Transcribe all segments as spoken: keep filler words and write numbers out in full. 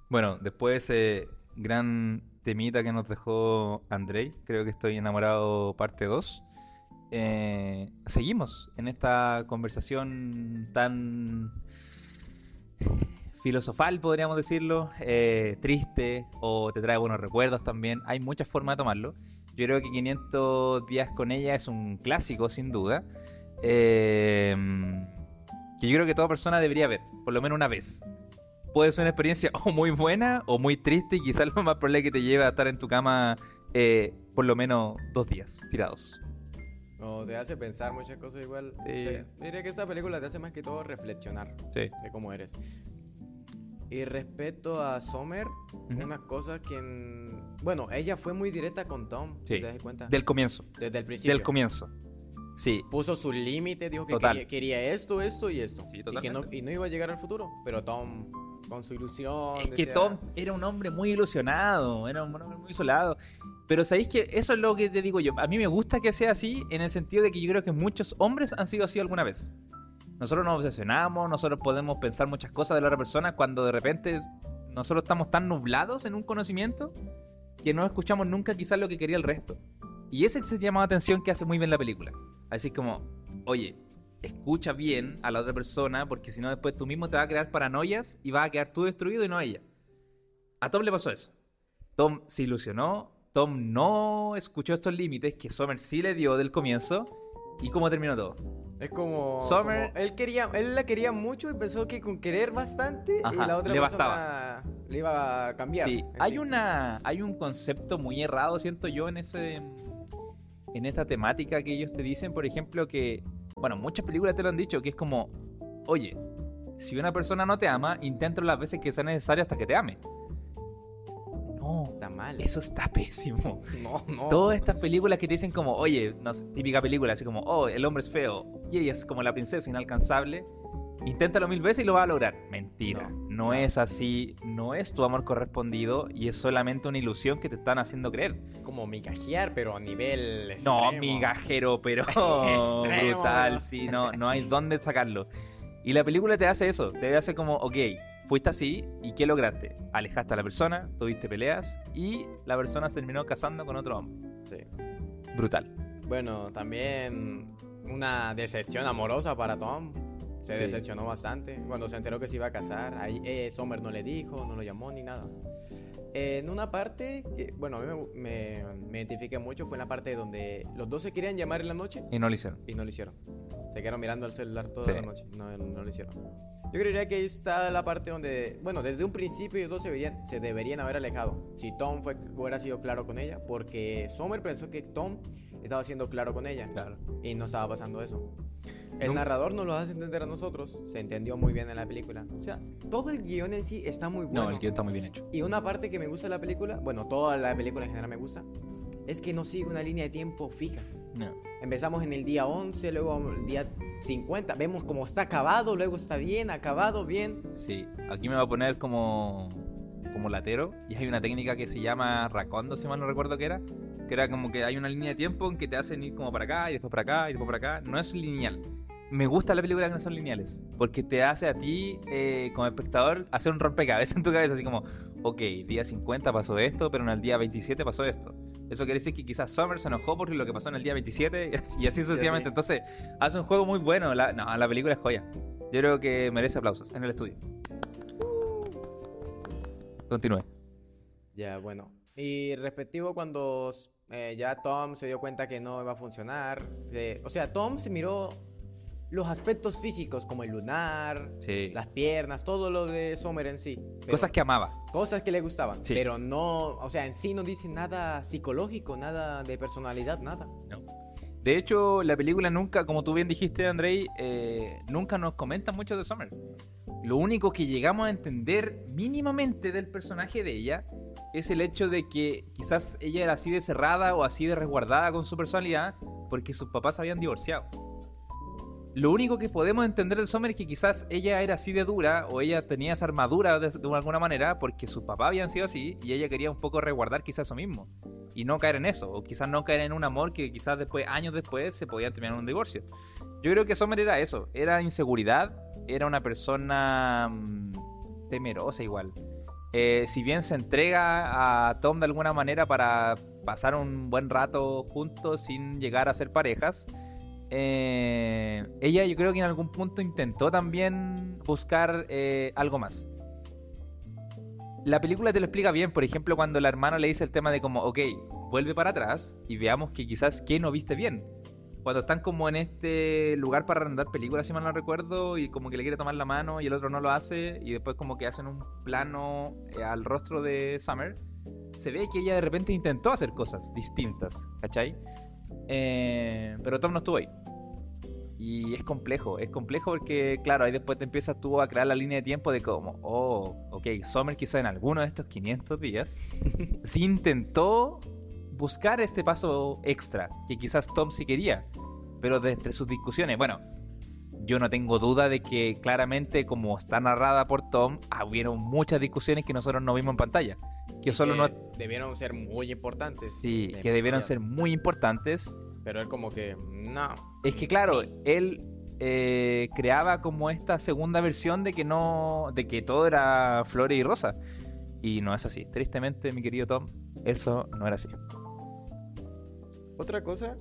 Bueno, después de ese gran temita que nos dejó Andrei, creo que estoy enamorado parte dos. Eh, seguimos en esta conversación tan filosofal, podríamos decirlo, eh, triste, o te trae buenos recuerdos también. Hay muchas formas de tomarlo. Yo creo que quinientos días con ella es un clásico, sin duda. Eh, que yo creo que toda persona debería ver, por lo menos una vez. Puede ser una experiencia o muy buena o muy triste, y quizás lo más probable es que te lleve a estar en tu cama eh, por lo menos dos días tirados. O te hace pensar muchas cosas igual. Sí. O sea, diría que esta película te hace más que todo reflexionar Sí. de cómo eres. Y respecto a Summer, Ujú. unas cosas que... en- Bueno, ella fue muy directa con Tom, Sí. si te das cuenta. Del comienzo. Desde el principio. Del comienzo. Sí. Puso sus límites, dijo que Total. quería, quería esto, esto y esto. Sí, y, que no, totalmente. y no iba a llegar al futuro. Pero Tom, con su ilusión... Es que decía- Tom era un hombre muy ilusionado, era un hombre muy isolado. Pero sabéis que eso es lo que te digo yo. A mí me gusta que sea así, en el sentido de que yo creo que muchos hombres han sido así alguna vez. Nosotros nos obsesionamos, nosotros podemos pensar muchas cosas de la otra persona cuando de repente nosotros estamos tan nublados en un conocimiento que no escuchamos nunca quizás lo que quería el resto. Y ese se llama la atención que hace muy bien la película. Así como, oye, escucha bien a la otra persona, porque si no después tú mismo te vas a crear paranoias y vas a quedar tú destruido y no ella. A Tom le pasó eso. Tom se ilusionó, Tom no escuchó estos límites que Summer sí le dio del comienzo. ¿Y cómo terminó todo? Es como, Summer- como él quería, él la quería mucho y pensó que con querer bastante Ajá, y la otra le persona bastaba. le iba a cambiar. Sí, en hay sí. una hay un concepto muy errado, siento yo, en ese en esta temática que ellos te dicen, por ejemplo, que bueno, muchas películas te lo han dicho, que es como, oye, si una persona no te ama, inténtalo las veces que sea necesario hasta que te ame. No, Está mal. eso está pésimo. No, no. Todas estas películas que te dicen como, oye, no sé, típica película, así como, oh, el hombre es feo y ella es como la princesa inalcanzable, inténtalo mil veces y lo vas a lograr. Mentira, No, no, no. es así, no es tu amor correspondido y es solamente una ilusión que te están haciendo creer. Como migajear, pero a nivel No, extremo. migajero, pero Extremo, brutal, pero- sí, no, no hay dónde sacarlo. Y la película te hace eso, te hace como, ok, fuiste así y ¿qué lograste? Alejaste a la persona, tuviste peleas y la persona se terminó casando con otro hombre. Sí. Brutal. Bueno, también una decepción amorosa para Tom. Se Sí. decepcionó bastante cuando se enteró que se iba a casar. Ahí eh, Summer no le dijo, no lo llamó ni nada. Eh, en una parte que, bueno, a mí me, me, me identifiqué mucho fue en la parte donde los dos se querían llamar en la noche Y no lo hicieron. y no lo hicieron. Se quedaron mirando el celular toda Sí. la noche. No, no lo hicieron. Yo creería que ahí está la parte donde, bueno, desde un principio ellos dos se deberían, se deberían haber alejado. Si Tom fue, hubiera sido claro con ella, porque Summer pensó que Tom estaba siendo claro con ella. Claro. Y no estaba pasando eso. El Nun- narrador nos lo hace entender a nosotros. Se entendió muy bien en la película. O sea, todo el guión en sí está muy bueno. No, el guión está muy bien hecho. Y una parte que me gusta de la película, bueno, toda la película en general me gusta, es que no sigue una línea de tiempo fija. No. Empezamos en el día once, luego el día cincuenta, vemos cómo está acabado, luego está bien, acabado, bien. Sí, aquí me va a poner como, como latero. Y hay una técnica que se llama racondo, si mal no recuerdo que era. Que era como que hay una línea de tiempo en que te hacen ir como para acá, y después para acá, y después para acá. No es lineal. Me gusta la película que no son lineales. Porque te hace a ti, eh, como espectador, hacer un rompecabezas en tu cabeza. Así como, ok, día cincuenta pasó esto, pero en el día veintisiete pasó esto. Eso quiere decir que quizás Summer se enojó por lo que pasó en el día veintisiete y así, y así sucesivamente. Sí. Entonces, hace un juego muy bueno. La, no, la película es joya. Yo creo que merece aplausos en el estudio. Continúe. Ya, bueno. Y respectivo cuando eh, ya Tom se dio cuenta que no iba a funcionar. eh, o sea, Tom se miró los aspectos físicos como el lunar, Sí. las piernas, todo lo de Summer en sí. Pero- Cosas que amaba. Cosas que le gustaban, Sí. pero no, o sea, en sí no dice nada psicológico, nada de personalidad, nada. No. De hecho, la película nunca, como tú bien dijiste, Andrei, eh, nunca nos comenta mucho de Summer. Lo único que llegamos a entender mínimamente del personaje de ella es el hecho de que quizás ella era así de cerrada o así de resguardada con su personalidad porque sus papás se habían divorciado. Lo único que podemos entender de Summer es que quizás ella era así de dura o ella tenía esa armadura de, de alguna manera porque sus papás habían sido así y ella quería un poco resguardar quizás eso mismo y no caer en eso, o quizás no caer en un amor que quizás después, años después, se podía terminar en un divorcio. Yo creo que Summer era eso, era inseguridad, era una persona mmm, temerosa igual. eh, si bien se entrega a Tom de alguna manera para pasar un buen rato juntos sin llegar a ser parejas, eh, ella yo creo que en algún punto intentó también buscar eh, algo más. La película te lo explica bien, por ejemplo, cuando la hermana le dice el tema de como, ok, vuelve para atrás y veamos que quizás qué no viste bien. Cuando están como en este lugar para arrendar películas, si mal no recuerdo, y como que le quiere tomar la mano y el otro no lo hace, y después como que hacen un plano eh, al rostro de Summer, se ve que ella de repente intentó hacer cosas distintas, ¿cachai? Eh, pero Tom no estuvo ahí. Y es complejo, es complejo porque, claro, ahí después te empiezas tú a crear la línea de tiempo de como, oh, ok, Summer quizá en alguno de estos quinientos días sí intentó buscar este paso extra, que quizás Tom sí quería, pero de entre sus discusiones, bueno, yo no tengo duda de que claramente, como está narrada por Tom, hubieron muchas discusiones que nosotros no vimos en pantalla, que Y solo que no... debieron ser muy importantes. Sí, que Demasiado. debieron ser muy importantes. Pero él como que, no. Es que claro, él eh, creaba como esta segunda versión de que no, de que todo era flores y rosa. Y no es así. Tristemente, mi querido Tom, eso no era así. Otra cosa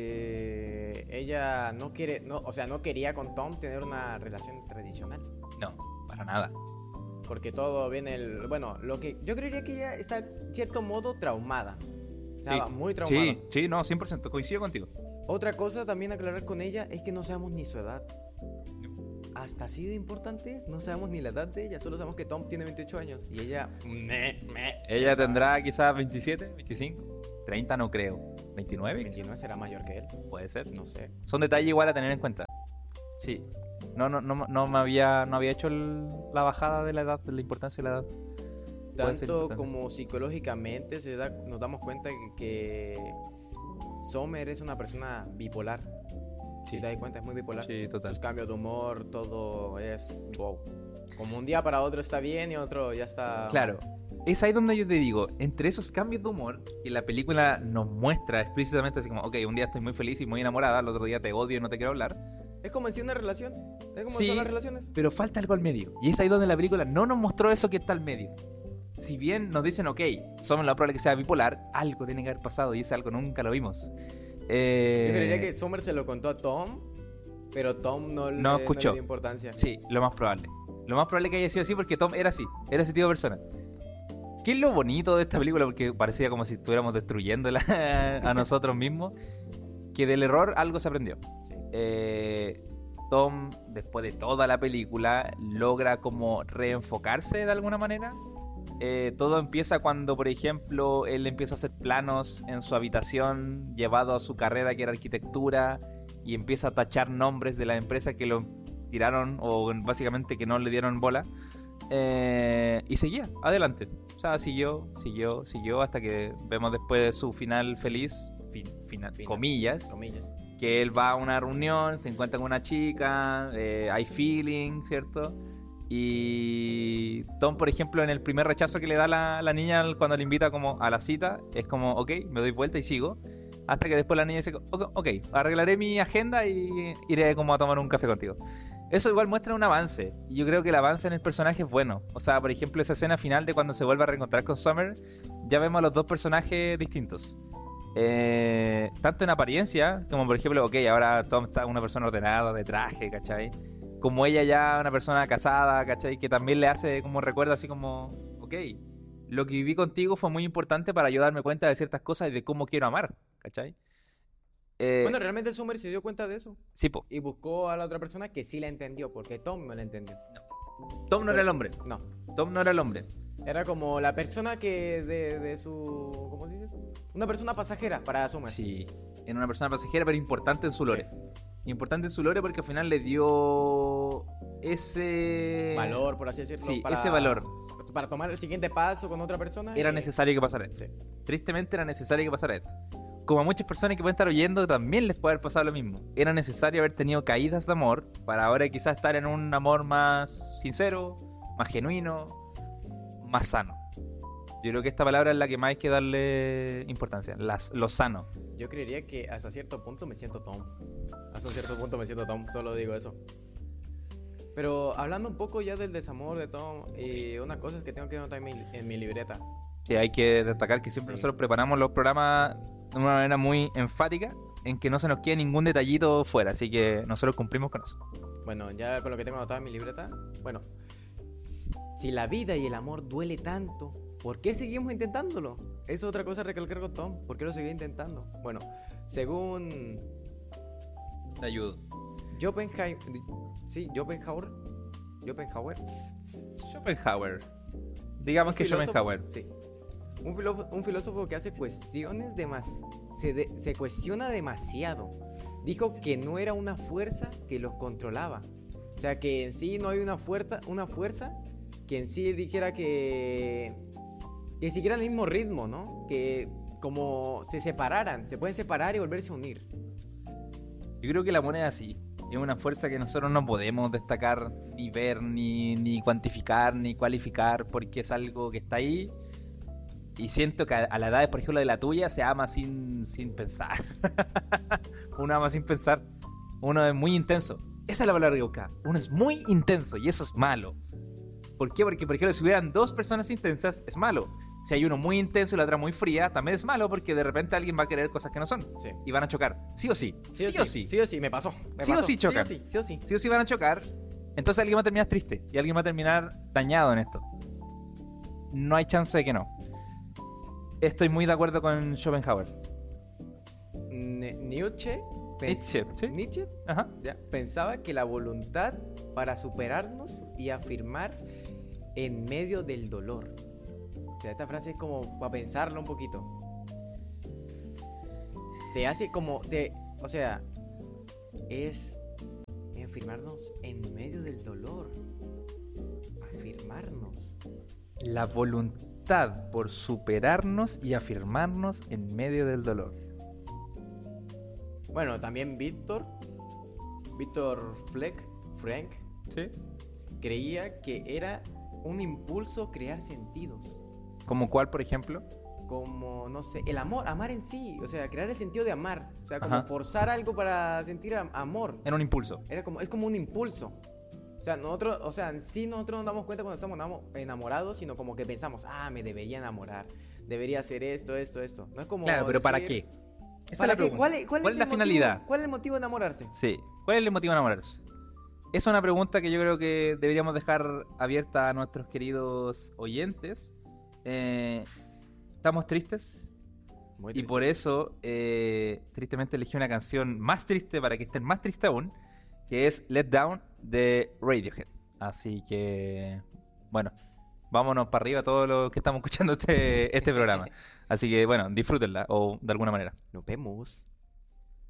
que ella no quiere, no, o sea, no quería con Tom tener una relación tradicional. No, para nada. Porque todo viene el, bueno, lo que yo creería que ella está en cierto modo traumada. Estaba Sí, muy traumada. Sí, sí, no, cien por ciento, coincido contigo. Otra cosa también a aclarar con ella es que no sabemos ni su edad. Hasta así de importante, no sabemos ni la edad de ella, solo sabemos que Tom tiene veintiocho años y ella... Me, me, Ella o sea, tendrá quizás veintisiete, veinticinco, treinta no creo. ¿veintinueve? veintinueve será mayor que él, Puede ser. no sé. Son detalles igual a tener en cuenta. Sí. No, no, no, no me había, no había hecho el- la bajada de la edad, de la importancia de la edad. Puede ser Tanto importante. como psicológicamente se da, nos damos cuenta que, que Sommer es una persona bipolar. Si Sí. te das cuenta, es muy bipolar. Sí, total. Los cambios de humor, todo es wow. Como un día para otro está bien y otro ya está... Claro, es ahí donde yo te digo, entre esos cambios de humor que la película nos muestra explícitamente, así como, ok, un día estoy muy feliz y muy enamorada, el otro día te odio y no te quiero hablar, Es como en sí una relación. Es como Sí. son las relaciones. pero falta algo al medio. Y es ahí donde la película no nos mostró eso que está al medio. Si bien nos dicen, ok, somos la probable que sea bipolar, algo tiene que haber pasado y ese algo nunca lo vimos. Eh, Yo creería que Sommer se lo contó a Tom, pero Tom no, le, No no escuchó. le dio importancia. Sí, lo más probable. Lo más probable que haya sido así porque Tom era así, era ese tipo de persona. ¿Qué es lo bonito de esta película? Porque parecía como si estuviéramos destruyéndola a nosotros mismos. Que del error algo se aprendió. Sí. Eh, Tom, después de toda la película, logra como reenfocarse de alguna manera. Eh, todo empieza cuando, por ejemplo, él empieza a hacer planos en su habitación, llevado a su carrera que era arquitectura, y empieza a tachar nombres de las empresas que lo tiraron o básicamente que no le dieron bola. Eh, y seguía, adelante. O sea, siguió, siguió, siguió hasta que vemos después su final feliz, fin- final, Final. comillas, Comillas. que él va a una reunión, se encuentra con una chica, eh, hay feeling, ¿cierto? Y Tom, por ejemplo, en el primer rechazo que le da la, la niña cuando le invita como a la cita, es como, ok, me doy vuelta y sigo. Hasta que después la niña dice, ok, ok, arreglaré mi agenda y iré como a tomar un café contigo. Eso igual muestra un avance. Y yo creo que el avance en el personaje es bueno. O sea, por ejemplo, esa escena final de cuando se vuelve a reencontrar con Summer, ya vemos a los dos personajes distintos. Eh, tanto en apariencia, como por ejemplo, ok, ahora Tom está una persona ordenada, de traje, ¿cachai? Como ella ya una persona casada, ¿cachai? Que también le hace como recuerdo así como, ok, lo que viví contigo fue muy importante para yo darme cuenta de ciertas cosas y de cómo quiero amar, ¿cachai? Eh, Bueno, realmente Sommer se dio cuenta de eso. sí, po. Y buscó a la otra persona que sí la entendió, porque Tom no la entendió. Tom no era el hombre. No. Tom no era el hombre. Era como la persona que de, de su... ¿Cómo se dice eso? Una persona pasajera para Sommer. Sí, era una persona pasajera, pero importante en su lore. Importante en su lore porque al final le dio ese Valor, por así decirlo. Sí, para, ese valor. Para tomar el siguiente paso con otra persona. Era y- necesario que pasara esto. Sí. Tristemente era necesario que pasara esto. Como a muchas personas que pueden estar oyendo, también les puede haber pasado lo mismo. Era necesario haber tenido caídas de amor para ahora quizás estar en un amor más sincero, más genuino, más sano. Yo creo que esta palabra es la que más hay que darle importancia, las, lo sano. Yo creería que hasta cierto punto me siento Tom. Hasta cierto punto me siento Tom, solo digo eso. Pero hablando un poco ya del desamor de Tom, eh, una cosa es que tengo que anotar en mi, en mi libreta. Sí, hay que destacar que siempre Sí. nosotros preparamos los programas de una manera muy enfática, en que no se nos quede ningún detallito fuera, así que nosotros cumplimos con eso. Bueno, ya con lo que tengo anotado en mi libreta. Bueno, s- si la vida y el amor duele tanto, ¿por qué seguimos intentándolo? Es otra cosa a recalcar con Tom. ¿Por qué lo seguía intentando? Bueno, según Te ayudo. Schopenhauer, sí, Schopenhauer, Schopenhauer, Schopenhauer. Digamos que filósofo- Schopenhauer. Sí. Un filósofo, un filósofo que hace cuestiones demas, se, de- se cuestiona demasiado. Dijo que no era una fuerza que los controlaba. O sea, que en sí no hay una fuerza, una fuerza que en sí dijera que que siguieran el mismo ritmo, ¿no? Que como se separaran, se pueden separar y volverse a unir. Yo creo que la moneda sí. Es una fuerza que nosotros no podemos destacar, ni ver, ni, ni cuantificar, ni cualificar, porque es algo que está ahí. Y siento que a, a la edad, por ejemplo, de la tuya, se ama sin, sin pensar. Uno ama sin pensar. Uno es muy intenso. Esa es la palabra que buscaba. Uno es muy intenso y eso es malo. ¿Por qué? Porque, por ejemplo, si hubieran dos personas intensas, es malo. Si hay uno muy intenso y la otra muy fría, también es malo porque de repente alguien va a querer cosas que no son. Sí. Y van a chocar. Sí o sí. Sí, o sí. Sí o sí, me pasó. me Sí o pasó. sí chocan. Sí o sí, sí o sí. Sí o sí van a chocar. Entonces alguien va a terminar triste y alguien va a terminar dañado en esto. No hay chance de que no. Estoy muy de acuerdo con Schopenhauer. N- Nietzsche, pens- Nietzsche, ¿sí? Nietzsche Ajá. ya, pensaba que la voluntad para superarnos y afirmar en medio del dolor. O sea, esta frase es como para pensarlo un poquito. Te hace como, te, o sea, es afirmarnos en medio del dolor. Afirmarnos. La voluntad por superarnos y afirmarnos en medio del dolor. Bueno, también Víctor, Víctor Fleck, Frank, ¿Sí? creía que era un impulso crear sentidos. ¿Como cuál, por ejemplo? Como, no sé, el amor, amar en sí, o sea, crear el sentido de amar, o sea, como Ajá. forzar algo para sentir am- amor. En un impulso. Era como, es como un impulso. O sea, nosotros, o sea, en sí nosotros nos damos cuenta cuando estamos enamo- enamorados, sino como que pensamos, ah, me debería enamorar, debería hacer esto, esto, esto. No es como Claro, pero ¿para decir, qué? Esa es ¿para la qué? pregunta. ¿Cuál, es- cuál ¿Cuál es es la el motivo- finalidad? ¿Cuál es el motivo de enamorarse? Sí. ¿Cuál es el motivo de enamorarse? Esa es una pregunta que yo creo que deberíamos dejar abierta a nuestros queridos oyentes. Eh, ¿Estamos tristes? Muy Y triste. por eso, eh, tristemente elegí una canción más triste para que estén más tristes aún, que es Let Down de Radiohead. Así que, bueno, vámonos para arriba todos los que estamos escuchando este, este programa. Así que, bueno, disfrútenla o de alguna manera. Nos vemos.